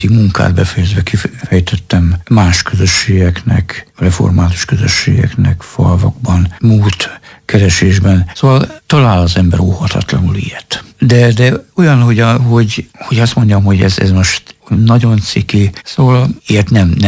munkát befejezve kifejtettem más közösségeknek, református közösségeknek, falvakban, múlt keresésben. Szóval talál az ember óhatatlanul ilyet. De olyan, hogy azt mondjam, hogy ez most nagyon ciki, szóval ilyet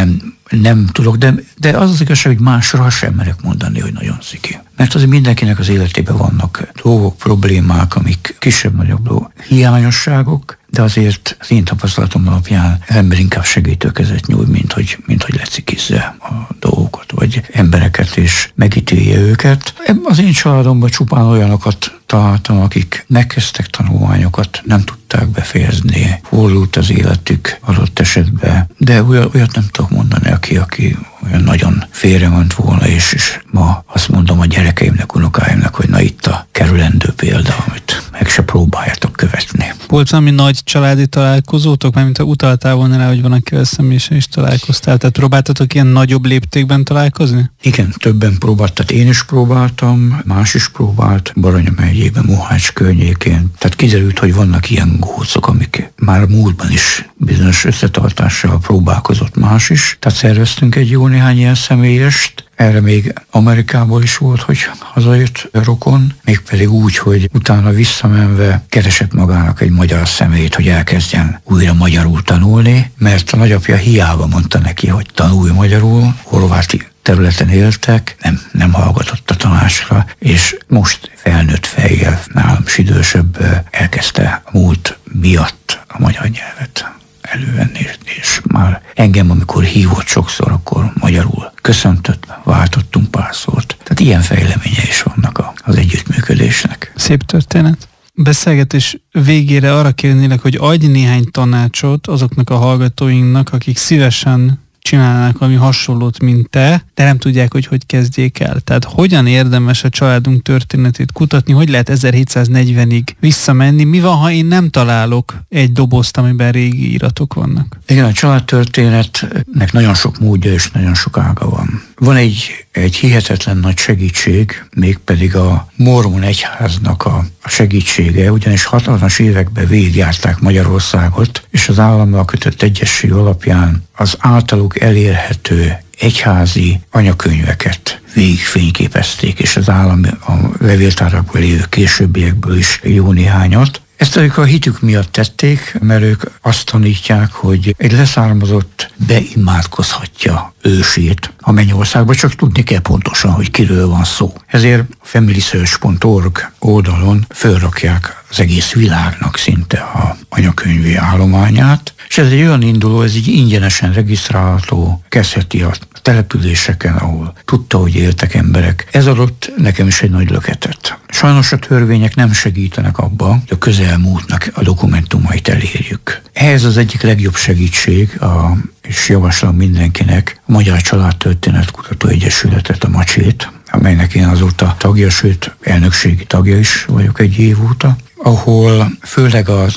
nem tudok, de az igazság, hogy másra sem merek mondani, hogy nagyon ciki. Mert azért mindenkinek az életében vannak dolgok, problémák, amik kisebb-nagyobb hiányosságok, de azért az én tapasztalatom alapján az ember inkább segítőkezet nyújt, mint hogy lecikizze a dolgokat, vagy embereket, és megítélje őket. Az én családomban csupán olyanokat találtam, akik megkezdtek tanulmányokat, nem tudták befejezni, fordult az életük adott esetben, de olyat nem tudok mondani, aki olyan nagyon félrement volna, és ma azt mondom a gyerekeimnek, unokáimnak, hogy na itt a kerülendő példa, amit meg se próbáljátok követni. Volt valami nagy családi találkozótok, mert mint ha utaltál volna rá, hogy van, akivel személyesen is találkoztál, tehát próbáltatok ilyen nagyobb léptékben találkozni? Igen, többen próbáltak, én is próbáltam, más is próbált, Baranya megyében, Mohács környékén. Tehát kiderült, hogy vannak ilyen gócok, amik már a múltban is bizonyos összetartással próbálkozott más is. Tehát szerveztünk egy jó néhány ilyen személyest. Erre még Amerikából is volt, hogy hazajött rokon, mégpedig úgy, hogy utána visszamenve keresett magának egy magyar személyt, hogy elkezdjen újra magyarul tanulni, mert a nagyapja hiába mondta neki, hogy tanulj magyarul, horváti területen éltek, nem hallgatott a tanácsra, és most felnőtt fejjel, nálam is idősebb, elkezdte a múlt miatt a magyar nyelvet elővenni, és már engem, amikor hívott sokszor, akkor magyarul köszöntött, váltottunk pár szót. Tehát ilyen fejleménye is vannak az együttműködésnek. Szép történet. Beszélgetés végére arra kérnélek, hogy adj néhány tanácsot azoknak a hallgatóinknak, akik szívesen csinálnak valami hasonlót, mint te, de nem tudják, hogy kezdjék el. Tehát hogyan érdemes a családunk történetét kutatni, hogy lehet 1740-ig visszamenni, mi van, ha én nem találok egy dobozt, amiben régi íratok vannak? Igen, a családtörténetnek nagyon sok módja és nagyon sok ága van. Van egy hihetetlen nagy segítség, mégpedig a mormon egyháznak a segítsége, ugyanis 60-as években végigjárták Magyarországot, és az állammal kötött egyesség alapján az általuk elérhető egyházi anyakönyveket végigfényképezték, és az állam a levéltárakból lévő későbbiekből is jó néhányat. Ezt ők a hitük miatt tették, mert ők azt tanítják, hogy egy leszármazott beimádkozhatja ősét a mennyországba, csak tudni kell pontosan, hogy kiről van szó. Ezért a familysearch.org oldalon fölrakják az egész világnak szinte a anyakönyvi állományát, és ez egy olyan induló, ez így ingyenesen regisztrálható, kezdheti a településeken, ahol tudta, hogy éltek emberek. Ez adott nekem is egy nagy löketet. Sajnos a törvények nem segítenek abba, hogy a közelmúltnak a dokumentumait elérjük. Ehhez az egyik legjobb segítség, és javaslom mindenkinek, a Magyar Családtörténetkutató Egyesületet, a Macsét, amelynek én azóta tagja, sőt elnökségi tagja is vagyok egy év óta, ahol főleg az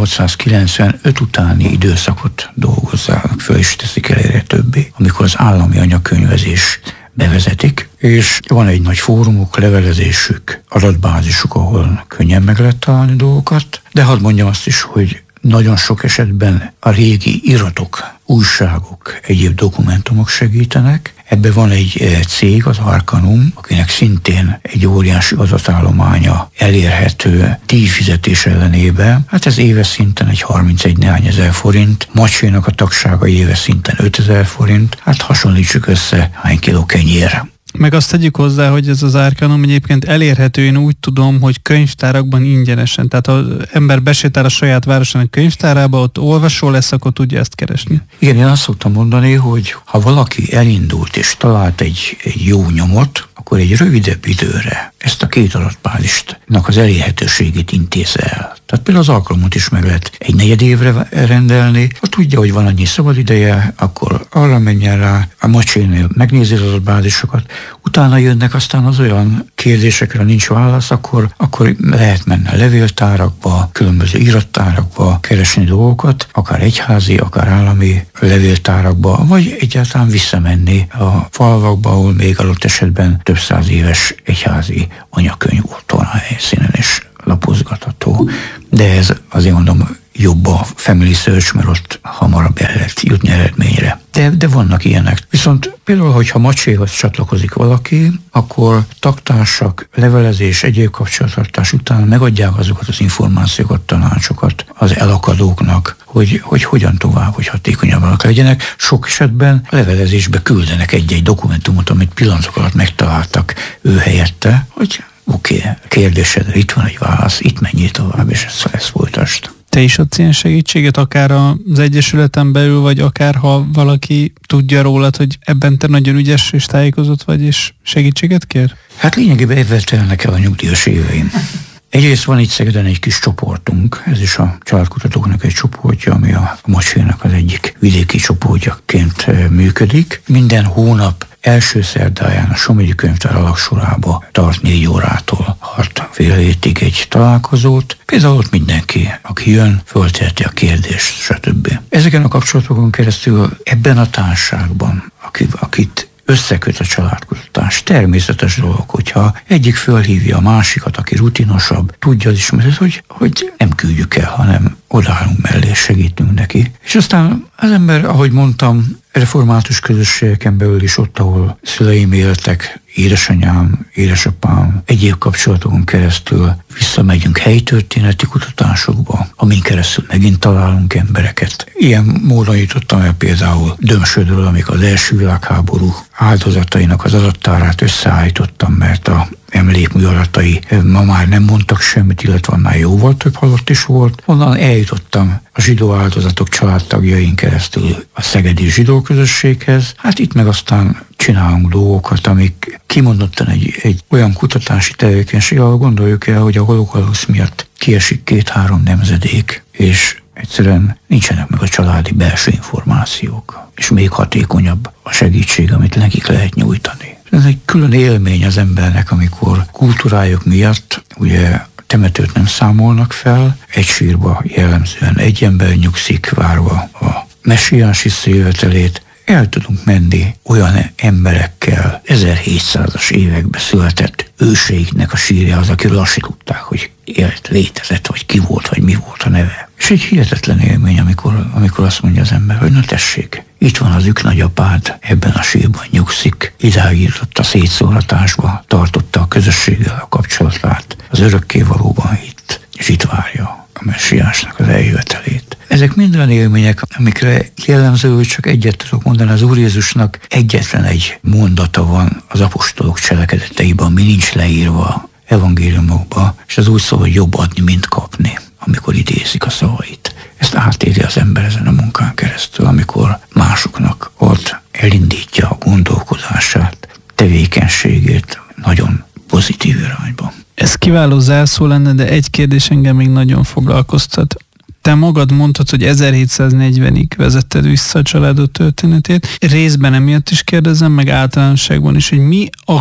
1895 utáni időszakot dolgozzák, föl is teszik el erre többé, amikor az állami anyakönyvezés bevezetik, és van egy nagy fórumuk, levelezésük, adatbázisuk, ahol könnyen meg lehet találni dolgokat, de hadd mondjam azt is, hogy nagyon sok esetben a régi iratok, újságok, egyéb dokumentumok segítenek. Ebben van egy cég, az Arcanum, akinek szintén egy óriási adatállománya elérhető díjfizetés ellenében. Hát ez éves szinten egy 31 néhány ezer forint, Macsénak a tagsága éves szinten 5000 forint, hát hasonlítsuk össze hány kiló kenyér. Meg azt tegyük hozzá, hogy ez az Arcanum egyébként elérhető, én úgy tudom, hogy könyvtárakban ingyenesen. Tehát ha ember besétál a saját városának könyvtárába, ott olvasó lesz, akkor tudja ezt keresni. Igen, én azt szoktam mondani, hogy ha valaki elindult és talált egy jó nyomot, akkor egy rövidebb időre ezt a két adatbázisnak az elérhetőségét intézze el. Tehát például az Arcanumot is meg lehet egy negyed évre rendelni. Ha tudja, hogy van annyi szabad ideje, akkor arra menjen rá, a Macsénél megnézi az adatbázisokat, utána jönnek aztán az olyan kérdésekre, nincs válasz, akkor lehet menni a levéltárakba, különböző irattárakba keresni dolgokat, akár egyházi, akár állami levéltárakba, vagy egyáltalán visszamenni a falvakba, ahol még adott esetben több száz éves egyházi anyakönyv volt a helyszínen is lapozgatható. De ez azért mondom, jobb a family search, mert ott hamarabb el lehet jutni eredményre. De vannak ilyenek. Viszont például, hogyha macséhoz csatlakozik valaki, akkor taktársak, levelezés, egyéb kapcsolattartás után megadják azokat az információkat, tanácsokat az elakadóknak, hogy hogyan tovább, hogy hatékonyabbak legyenek. Sok esetben a levelezésbe küldenek egy-egy dokumentumot, amit pillanatok alatt megtaláltak ő helyette, hogy oké, kérdésedre itt van egy válasz, itt menjél tovább, és ezt folytasd. Te is adsz ilyen segítséget, akár az Egyesületen belül, vagy akár ha valaki tudja rólad, hogy ebben te nagyon ügyes és tájékozott vagy, és segítséget kér? Hát lényegében ebben telnek el a nyugdíjas éveim. Egyrészt van itt Szegeden egy kis csoportunk, ez is a családkutatóknak egy csoportja, ami a Macsénak az egyik vidéki csoportjaként működik. Minden hónap első szerdáján a Somogyi Könyvtár alagsorába tart 4 órától 6:30 egy találkozót. Például ott mindenki, aki jön, fölteheti a kérdést, stb. Ezeken a kapcsolatokon keresztül ebben a társaságban, akit összeköt a családkutatás. Természetes dolog, hogyha egyik fölhívja a másikat, aki rutinosabb, tudja az ismeret, hogy nem küldjük el, hanem odállunk mellé, segítünk neki. És aztán az ember, ahogy mondtam, református közösségeken belül is ott, ahol szüleim éltek, édesanyám, édesapám, egyéb kapcsolatokon keresztül visszamegyünk helytörténeti kutatásokba, amin keresztül megint találunk embereket. Ilyen módon jutottam el például Dömsödről, amikor az első világháború áldozatainak az adattárát összeállítottam, mert a emlékmű adatai ma már nem mondtak semmit, illetve annál jóval több halott is volt. Onnan eljutottam a zsidó áldozatok családtagjain keresztül a szegedi zsidó közösséghez. Hát itt meg aztán csinálunk dolgokat, amik kimondottan egy olyan kutatási tevékenység, ahol gondoljuk el, hogy a holokausz miatt kiesik 2-3 nemzedék, és egyszerűen nincsenek meg a családi belső információk, és még hatékonyabb a segítség, amit nekik lehet nyújtani. Ez egy külön élmény az embernek, amikor kultúrájuk miatt ugye temetőt nem számolnak fel, egy sírba jellemzően egy ember nyugszik, várva a messiás visszajövetelét. El tudunk menni olyan emberekkel, 1700-as években született őseiknek a sírja az, akiről azt se tudták, hogy élt, létezett, vagy ki volt, vagy mi volt a neve. És egy hihetetlen élmény, amikor azt mondja az ember, hogy na tessék, itt van az nagyapád, ebben a sírban nyugszik, idáig jutott a szétszóratásba, tartotta a közösséggel a kapcsolatát, az örökkévalóban hitt, és itt várja a messiásnak az eljövetelét. Ezek mind olyan élmények, amikre jellemző, hogy csak egyet tudok mondani, az Úr Jézusnak egyetlen egy mondata van az apostolok cselekedeteiben, ami nincs leírva evangéliumokba, és az úgy szól, hogy jobb adni, mint kapni, amikor idézik a szavait. Ezt átéli az ember ezen a munkán keresztül, amikor másoknak ott elindítja a gondolkodását, tevékenységét nagyon pozitív irányba. Ez kiváló zárszó lenne, de egy kérdés engem még nagyon foglalkoztat. Te magad mondtad, hogy 1740-ig vezetted vissza a családod történetét. Részben emiatt is kérdezem, meg általánosságban is, hogy mi a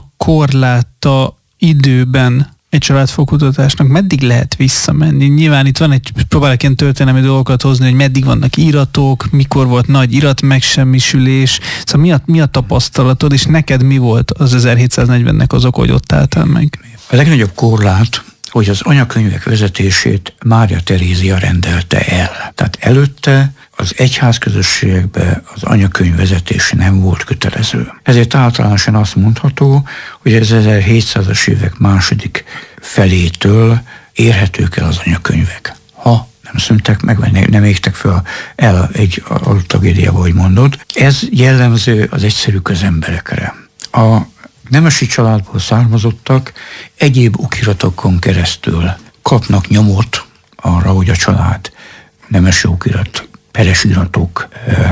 korláta időben egy családfogkutatásnak, meddig lehet visszamenni? Nyilván itt van próbálok ilyen történelmi dolgokat hozni, hogy meddig vannak iratok, mikor volt nagy irat megsemmisülés, szóval mi a tapasztalatod, és neked mi volt az 1740-nek az oka, hogy ott álltál meg? A legnagyobb korlát, hogy az anyakönyvek vezetését Mária Terézia rendelte el. Tehát előtte az egyházközösségekben az anyakönyv vezetés nem volt kötelező. Ezért általánosan azt mondható, hogy az 1700-as évek második felétől érhetők el az anyakönyvek. Ha nem szűntek meg, vagy nem égtek fel el egy adott tragédiába, ahogy mondod. Ez jellemző az egyszerű közemberekre. A nemesi családból származottak egyéb okiratokon keresztül kapnak nyomot arra, hogy a család nemesi okirat, peres iratok,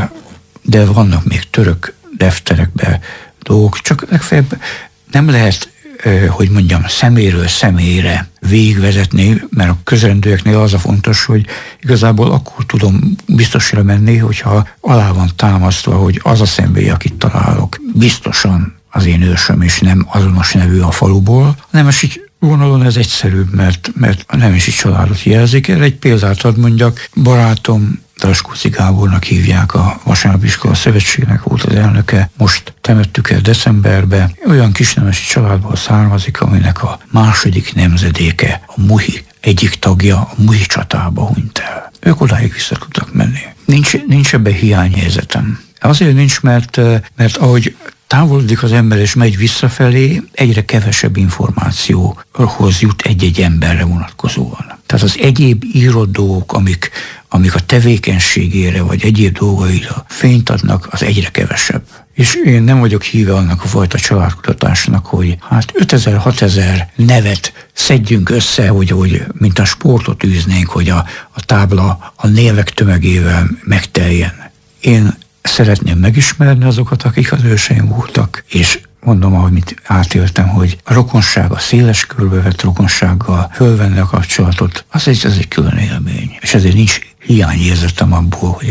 de vannak még török defterekben dolgok, csak legfeljebb nem lehet, hogy mondjam, szeméről személyre végigvezetni, mert a közrendőeknél az a fontos, hogy igazából akkor tudom biztosra menni, hogyha alá van támasztva, hogy az a személy, akit találok, biztosan az én ősöm, és nem azonos nevű a faluból. A nemesi vonalon ez egyszerűbb, mert a nemesi családot jelzik. Erre egy példát ad mondjak, barátom, Draskóci Gábornak hívják, a Vasárnapi Iskola Szövetségnek volt az elnöke, most temettük el decemberbe. Olyan kisnemesi családból származik, aminek a második nemzedéke, a Muhi egyik tagja a Muhi csatába hunyt el. ők odáig vissza tudtak menni. Nincs ebbe hiányérzetem. Azért nincs, mert ahogy távolodik az ember és megy visszafelé, egyre kevesebb információhoz jut egy-egy emberre vonatkozóan. Tehát az egyéb írott dolgok, amik a tevékenységére vagy egyéb dolgaira fényt adnak, az egyre kevesebb. És én nem vagyok híve annak a fajta családkutatásnak, hogy 5000-6000 nevet szedjünk össze, hogy mint a sportot űznénk, hogy a tábla a névek tömegével megteljen. Én szeretném megismerni azokat, akik az őseim voltak, és mondom, ahogy mit átéltem, hogy a rokonság, a széles körbevett rokonsággal fölvenni a kapcsolatot, az egy külön élmény. És ezért nincs hiányérzetem abból, hogy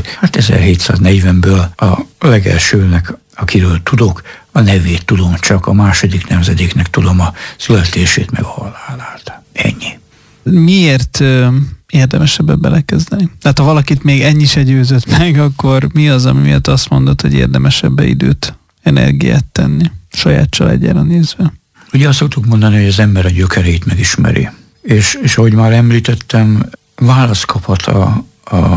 1740-ből a legelsőnek, akiről tudok, a nevét tudom, csak a második nemzedéknek tudom a születését meg a halálát. Ennyi. Miért érdemesebb belekezdeni? Tehát ha valakit még ennyi se győzött meg, akkor mi az, ami miatt azt mondod, hogy érdemesebb időt, energiát tenni saját családjára nézve? Ugye azt szoktuk mondani, hogy az ember a gyökerét megismeri. És ahogy már említettem, választ kaphat a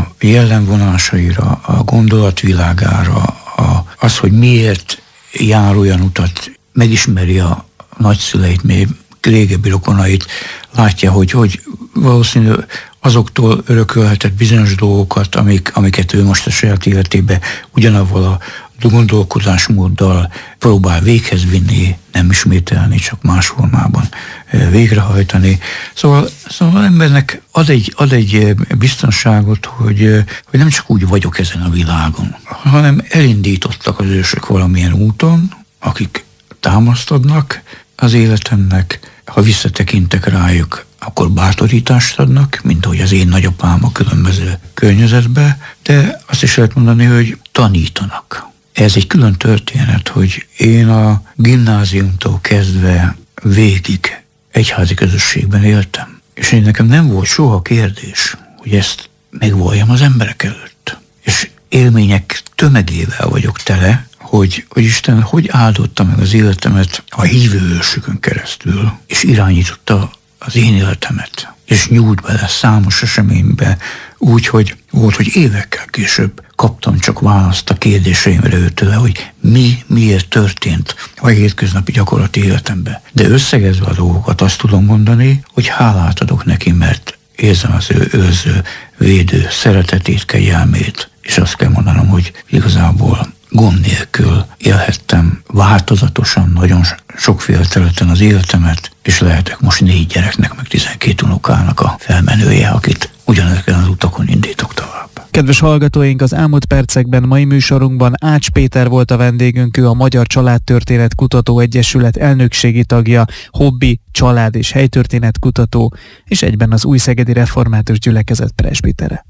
jellemvonásaira, a gondolatvilágára, az, hogy miért jár olyan utat, megismeri a nagyszüleit, még régebbi rokonait, látja, hogy valószínű azoktól örökölhetett bizonyos dolgokat, amiket ő most a saját életébe ugyanavval a gondolkodásmóddal próbál véghez vinni, nem ismételni, csak más formában végrehajtani. Szóval embernek ad egy biztonságot, hogy nem csak úgy vagyok ezen a világon, hanem elindítottak az ősök valamilyen úton, akik támaszt adnak az életemnek. Ha visszatekintek rájuk, akkor bátorítást adnak, mint ahogy az én nagyapám a különböző környezetbe, de azt is lehet mondani, hogy tanítanak. Ez egy külön történet, hogy én a gimnáziumtól kezdve végig egyházi közösségben éltem. És én nekem nem volt soha kérdés, hogy ezt megvalljam az emberek előtt. És élmények tömegével vagyok tele, hogy Isten hogy áldotta meg az életemet a hívő ősökön keresztül, és irányította az én életemet, és nyújt bele számos eseménybe, úgy, hogy volt, hogy évekkel később kaptam csak választ a kérdéseimre őtől, hogy miért történt a hétköznapi gyakorlati életemben. De összegezve a dolgokat azt tudom mondani, hogy hálát adok neki, mert érzem az ő őrző, védő szeretetét, kegyelmét, és azt kell mondanom, hogy igazából gond nélkül élhettem változatosan, nagyon sokféle területen az életemet, és lehetek most 4 gyereknek, meg 12 unokának a felmenője, akit ugyanezeken az utakon indítok tovább. Kedves hallgatóink, az elmúlt percekben mai műsorunkban Ács Péter volt a vendégünk, ő a Magyar Családtörténet Kutató Egyesület elnökségi tagja, hobbi, család és helytörténet kutató, és egyben az Újszegedi Református Gyülekezet presbitere.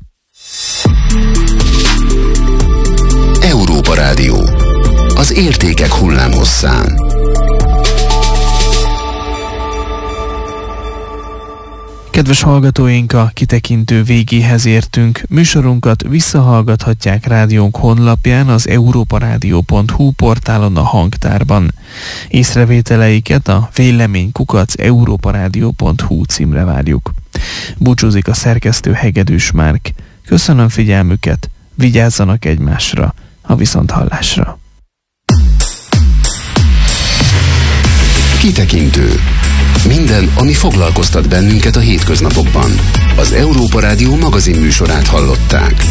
Európa Rádió. Az értékek hullámhosszán. Kedves hallgatóink, a kitekintő végéhez értünk. Műsorunkat visszahallgathatják rádiónk honlapján, az europaradio.hu portálon, a hangtárban. Észrevételeiket a vélemény@europaradio.hu címre várjuk. Búcsúzik a szerkesztő Hegedűs Márk. Köszönöm figyelmüket, vigyázzanak egymásra, a viszonthallásra. Kitekintő. Minden, ami foglalkoztat bennünket a hétköznapokban. Az Európa Rádió magazinműsorát hallották.